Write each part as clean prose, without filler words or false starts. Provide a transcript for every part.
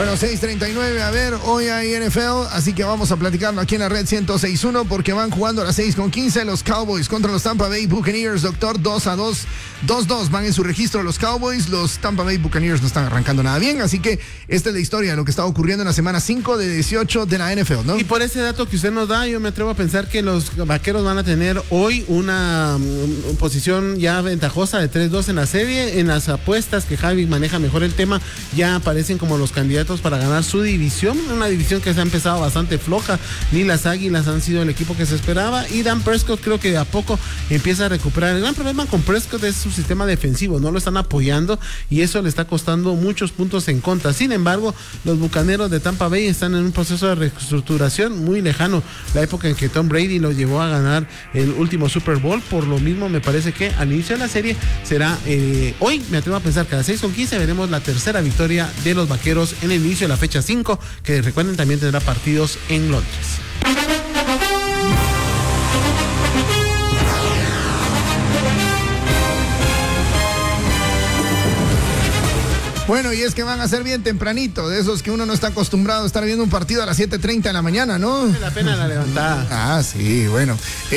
Bueno, 6:39, a ver, hoy hay NFL, así que vamos a platicarlo aquí en la red 106.1 porque van jugando a las 6:15 los Cowboys contra los Tampa Bay Buccaneers, doctor, 2-2, 2-2 van en su registro los Cowboys, los Tampa Bay Buccaneers no están arrancando nada bien, así que esta es la historia de lo que está ocurriendo en la semana 5 de 18 de la NFL, ¿no? Y por ese dato que usted nos da, yo me atrevo a pensar que los vaqueros van a tener hoy una posición ya ventajosa de 3-2 en la serie. En las apuestas que Javi maneja mejor el tema, ya aparecen como los candidatos para ganar su división, una división que se ha empezado bastante floja, ni las Águilas han sido el equipo que se esperaba, y Dan Prescott creo que de a poco empieza a recuperar. El gran problema con Prescott es su sistema defensivo, no lo están apoyando y eso le está costando muchos puntos en contra. Sin embargo, los Bucaneros de Tampa Bay están en un proceso de reestructuración muy lejano, la época en que Tom Brady lo llevó a ganar el último Super Bowl. Por lo mismo me parece que al inicio de la serie será hoy, me atrevo a pensar que a las 6:15 veremos la tercera victoria de los Vaqueros en el inicio de la fecha 5, que recuerden también tendrá partidos en Londres. Bueno, y es que van a ser bien tempranito, de esos que uno no está acostumbrado a estar viendo un partido a las 7:30 de la mañana, ¿no? Vale la pena la levantada. Ah, sí, bueno.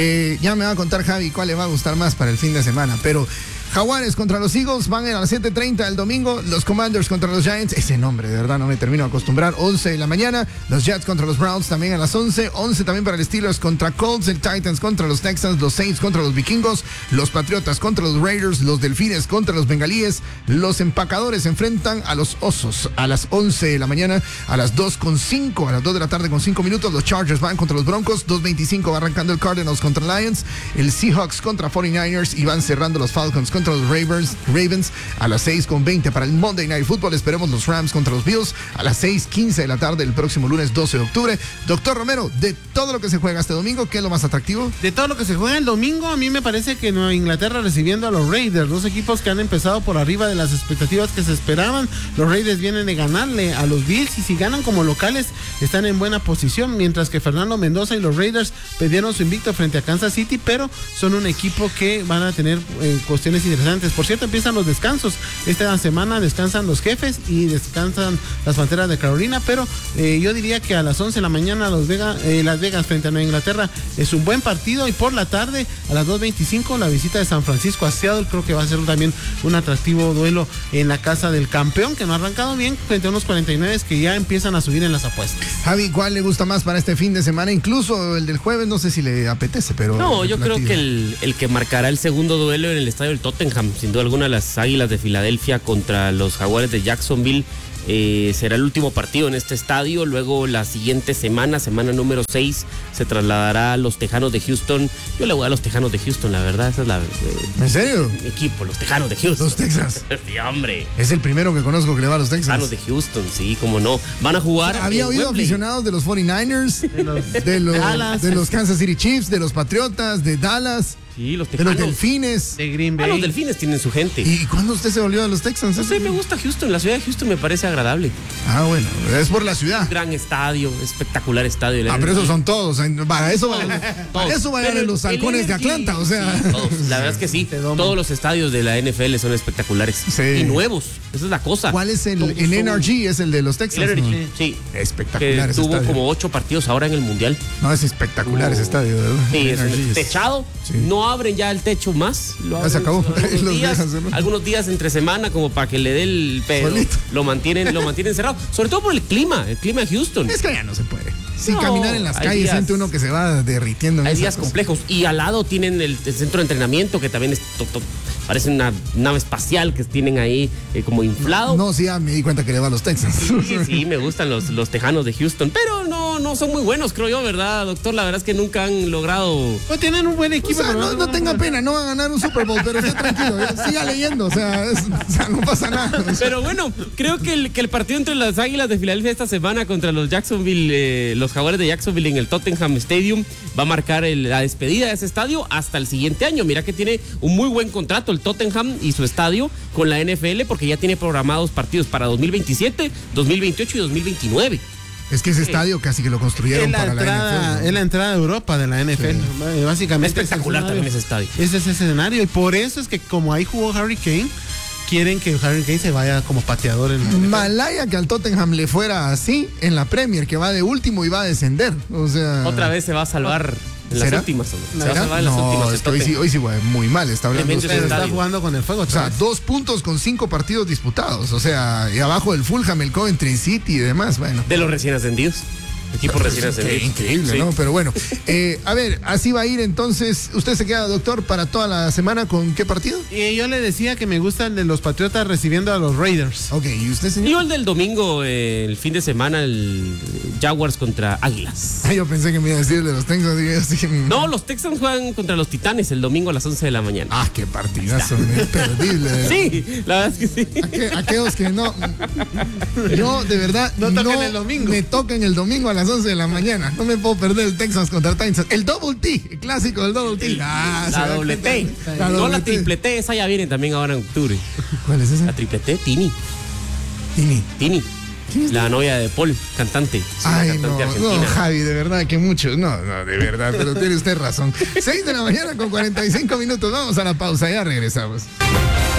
Ya me va a contar Javi cuál le va a gustar más para el fin de semana, pero Jaguares contra los Eagles van a las 7:30 el domingo. Los Commanders contra los Giants. Ese nombre, de verdad, no me termino de acostumbrar. 11 de la mañana. Los Jets contra los Browns también a las 11. 11 también para el Steelers contra Colts. El Titans contra los Texans. Los Saints contra los Vikingos. Los Patriotas contra los Raiders. Los Delfines contra los Bengalíes. Los Empacadores se enfrentan a los Osos a las 11 de la mañana. A las 2:05. A las 2 de la tarde con 5 minutos. Los Chargers van contra los Broncos. 2:25 va arrancando el Cardinals contra Lions. El Seahawks contra 49ers. Y van cerrando los Falcons contra los Ravens a las 6:20 para el Monday Night Football. Esperemos los Rams contra los Bills a las 6:15 de la tarde el próximo lunes 12 de octubre. Doctor Romero, de todo lo que se juega este domingo, ¿qué es lo más atractivo? De todo lo que se juega el domingo, a mí me parece que Nueva Inglaterra recibiendo a los Raiders, dos equipos que han empezado por arriba de las expectativas que se esperaban. Los Raiders vienen de ganarle a los Bills y si ganan como locales están en buena posición, mientras que Fernando Mendoza y los Raiders perdieron su invicto frente a Kansas City, pero son un equipo que van a tener cuestiones interesantes. Por cierto, empiezan los descansos. Esta semana descansan los Jefes y descansan las Panteras de Carolina, pero yo diría que a las 11 de la mañana Las Vegas frente a Nueva Inglaterra es un buen partido, y por la tarde a las 2:25 la visita de San Francisco a Seattle. Creo que va a ser también un atractivo duelo en la casa del campeón, que no ha arrancado bien, frente a unos 49 que ya empiezan a subir en las apuestas. Javi, ¿cuál le gusta más para este fin de semana? Incluso el del jueves, no sé si le apetece, pero... No, yo creo que el que marcará el segundo duelo en el estadio del Tottenham, sin duda alguna, las Águilas de Filadelfia contra los Jaguares de Jacksonville, será el último partido en este estadio. Luego la siguiente semana número 6, se trasladará a los Tejanos de Houston. Yo le voy a los Tejanos de Houston, la verdad, esa es la... ¿En serio? Mi equipo, los Tejanos de Houston. Los Texans. Sí, hombre. Es el primero que conozco que le va a los Texans. Tejanos de Houston, sí, cómo no. Van a jugar. Había oído Wembley. aficionados de los 49ers, de los Kansas City Chiefs, de los Patriotas, de Dallas. Sí, los de Tejanos. los Delfines. De Green Bay. Los Delfines tienen su gente. ¿Y cuándo usted se volvió a los Texans? No sé, me gusta Houston, la ciudad de Houston me parece agradable. Ah, bueno, es por la ciudad. Gran estadio, espectacular estadio. Pero esos son todos. Para eso vayan los halcones de Atlanta, o sea. Sí, todos. La verdad es que sí, todos los estadios de la NFL son espectaculares. Sí. Y nuevos, esa es la cosa. ¿Cuál es el NRG? Es el de los Texans. El NRG, ¿no? sí. Espectacular que ese tuvo estadio. como 8 partidos ahora en el Mundial. No, es espectacular ese estadio, ¿verdad? Sí, es NRG techado. Sí. No abren ya el techo más. Lo Ya se abren acabó. algunos días entre semana como para que le dé el pedo. Solito. Lo mantienen cerrado. Sobre todo por el clima de Houston. Es que ya no se puede. Sí, No, caminar en las hay calles días- siente uno que se va derritiendo. en Hay esas días cosas. complejos. Y al lado tienen el centro de entrenamiento, que también es parece una nave espacial que tienen ahí como inflado. No, sí, ya me di cuenta que le va a los Texans. Sí, me gustan los Tejanos de Houston, pero no son muy buenos, creo yo, ¿verdad, doctor? La verdad es que nunca han logrado... Pues tienen un buen O equipo. sea, pero no tenga pena, no va a ganar un Super Bowl, pero esté tranquilo, siga leyendo, o sea, no pasa nada. O sea, Pero bueno, creo que el partido entre las Águilas de Filadelfia esta semana contra los los Jaguares de Jacksonville en el Tottenham Stadium va a marcar la despedida de ese estadio hasta el siguiente año. Mira que tiene un muy buen contrato el Tottenham y su estadio con la NFL, porque ya tiene programados partidos para 2027, 2028 y 2029. es que ese estadio casi que lo construyeron para la NFL. Es la entrada de Europa de la NFL. Básicamente Espectacular es el también ese estadio. Ese es ese escenario. Y por eso es que como ahí jugó Harry Kane, quieren que Harry Kane se vaya como pateador en la Malaya que al Tottenham le fuera así en la Premier, que va de último y va a descender. O sea, Otra vez se va a salvar en las ¿será? últimas. Se va a ¿será? salvar en las últimas. Es que hoy sí va muy mal, está hablando Clemente usted. Pero está estadio. jugando con el fuego. O sea, 2 puntos con 5 partidos disputados. O sea, y abajo el Fulham, el Coventry City y demás. Bueno. De los recién ascendidos. Equipo recién ascendido. Increíble, Sí. ¿no? Pero bueno, a ver, así va a ir entonces. ¿Usted se queda, doctor, para toda la semana con qué partido? Y yo le decía que me gustan de los Patriotas recibiendo a los Raiders. Ok, ¿y usted, Y señor? el del domingo, el fin de semana, el Jaguars contra Águilas. Ah, yo pensé que me iba a decir de los Texans. Y yo así, No, los Texans juegan contra los Titanes el domingo a las 11 de la mañana. Ah, qué partidazo, imperdible. de verdad. Sí, la verdad es que sí. Aquellos que no, yo de verdad No tocan el domingo. me tocan el domingo a las 11 de la mañana. No me puedo perder el Texans contra Titans. El Double T, el clásico del Double T. Ah, se La da doble cuenta. T. La No, doble la T. triple T, esa ya viene también ahora en octubre. ¿Cuál es esa? La triple T, Tini. Tini. Tini. ¿Quién es La novia de Paul, cantante. Sí, una Ay, no, cantante no, argentina. Javi, de verdad que mucho. No, de verdad, pero tiene usted razón. 6 de la mañana con 45 minutos. Vamos a la pausa, ya regresamos.